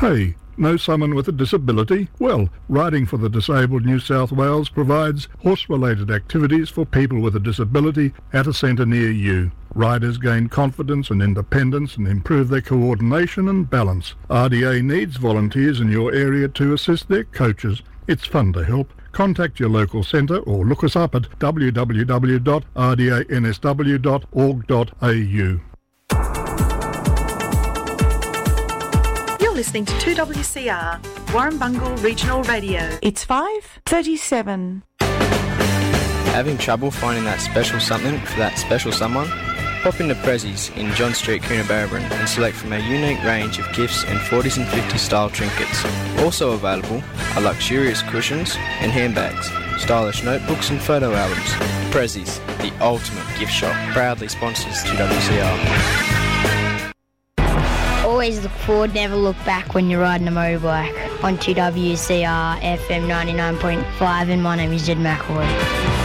Hey, know someone with a disability? Well, Riding for the Disabled New South Wales provides horse-related activities for people with a disability at a centre near you. Riders gain confidence and independence and improve their coordination and balance. RDA needs volunteers in your area to assist their coaches. It's fun to help. Contact your local centre or look us up at www.rdansw.org.au. Listening to 2WCR, Warrumbungle Regional Radio. It's 5:37. Having trouble finding that special something for that special someone? Pop into Prezzies in John Street, Coonabarabran and select from a unique range of gifts and 40s and 50s style trinkets. Also available are luxurious cushions and handbags, stylish notebooks and photo albums. Prezzies, the ultimate gift shop, proudly sponsors 2WCR. Always look forward, never look back when you're riding a motorbike. On 2WCR FM 99.5 and my name is Jed McElroy.